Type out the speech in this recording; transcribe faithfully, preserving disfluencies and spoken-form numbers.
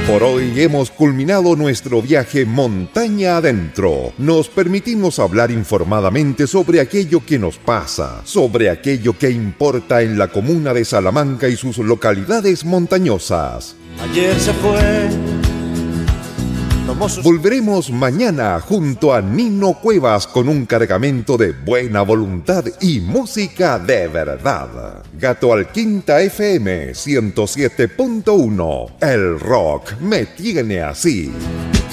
Por hoy hemos culminado nuestro viaje montaña adentro. Nos permitimos hablar informadamente sobre aquello que nos pasa, sobre aquello que importa en la comuna de Salamanca y sus localidades montañosas. Ayer se fue. Sus... Volveremos mañana junto a Nino Cuevas con un cargamento de buena voluntad y música de verdad. Gato Alquinta F M ciento siete punto uno. El rock me tiene así.